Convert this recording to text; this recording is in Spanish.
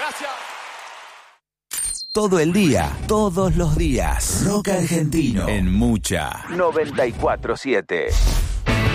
Gracias. Todo el día, todos los días. Rock argentino en Mucha 94.7.